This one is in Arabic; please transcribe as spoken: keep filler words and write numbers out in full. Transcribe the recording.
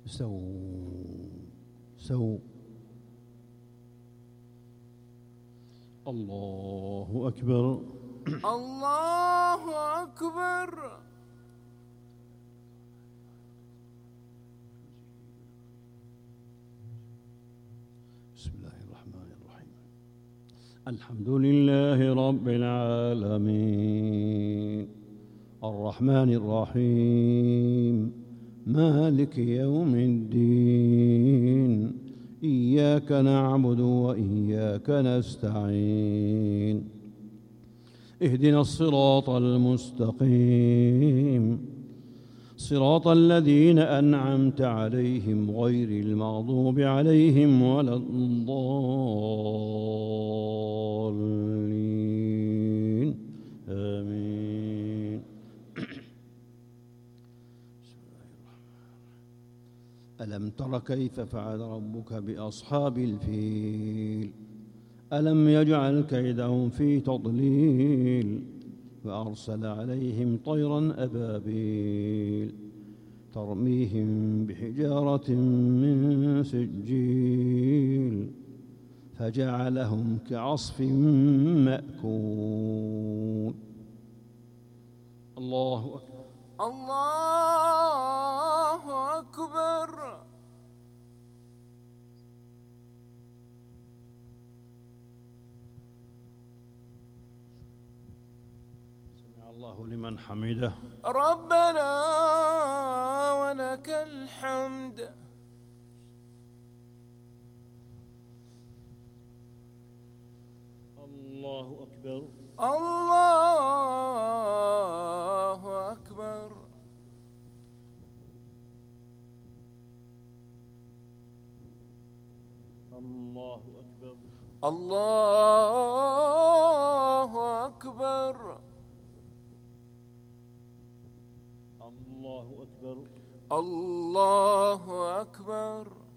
سو سو الله أكبر. الله أكبر. بسم الله الرحمن الرحيم. الحمد لله رب العالمين الرحمن الرحيم مالك يوم الدين إياك نعبد وإياك نستعين اهدنا الصراط المستقيم صراط الذين أنعمت عليهم غير المغضوب عليهم ولا الضالين آمين. ألم تر كيف فعل ربك بأصحاب الفيل ألم يجعل كيدهم في تضليل فأرسل عليهم طيرا أبابيل ترميهم بحجارة من سجيل فجعلهم كعصف مأكول. الله أكبر. الله أكبر. الله لمن حمده. ربنا ولك الحمد. الله أكبر. الله أكبر. الله أكبر. الله أكبر. الله أكبر. الله أكبر.